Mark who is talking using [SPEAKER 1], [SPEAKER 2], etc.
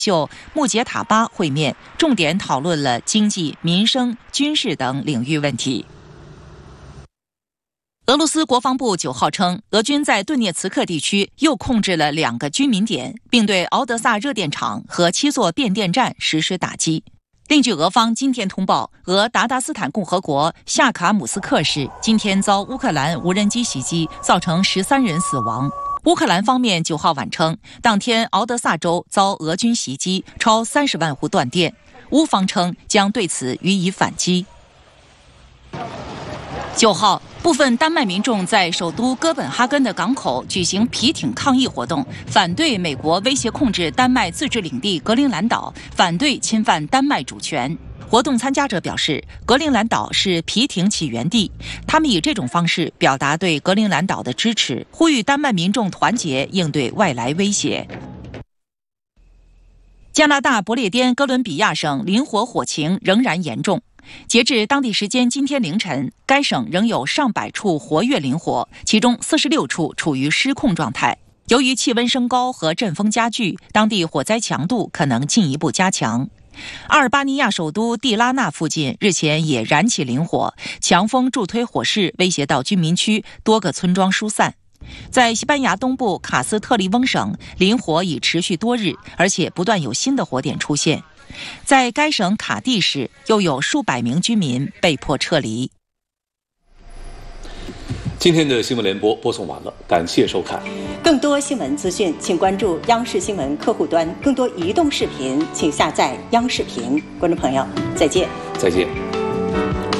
[SPEAKER 1] 就穆杰塔巴会面，重点讨论了经济、民生、军事等领域问题。俄罗斯国防部9号称，俄军在顿涅茨克地区又控制了2个居民点，并对敖德萨热电厂和7座变电站实施打击。另据俄方今天通报，俄达达斯坦共和国夏卡姆斯克市今天遭乌克兰无人机袭击，造成13人死亡。乌克兰方面9号晚称，当天敖德萨州遭俄军袭击，超30万户断电。乌方称将对此予以反击。9号，部分丹麦民众在首都哥本哈根的港口举行皮挺抗议活动，反对美国威胁控制丹麦自治领地格陵兰岛，反对侵犯丹麦主权。活动参加者表示，格陵兰岛是皮挺起源地，他们以这种方式表达对格陵兰岛的支持，呼吁丹麦民众团结应对外来威胁。加拿大不列颠哥伦比亚省林火火情仍然严重。截至当地时间今天凌晨，该省仍有上百处活跃林火，其中46处处于失控状态。由于气温升高和阵风加剧，当地火灾强度可能进一步加强。阿尔巴尼亚首都蒂拉纳附近日前也燃起林火，强风助推火势，威胁到居民区，多个村庄疏散。在西班牙东部卡斯特利翁省，林火已持续多日，而且不断有新的火点出现。在该省卡蒂市，又有数百名居民被迫撤离。
[SPEAKER 2] 今天的新闻联播播送完了，感谢收看。
[SPEAKER 3] 更多新闻资讯，请关注央视新闻客户端；更多移动视频，请下载央视频。观众朋友，再见。
[SPEAKER 2] 再见。